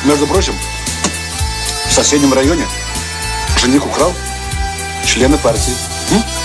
Между прочим, в соседнем районе жених украл члена партии.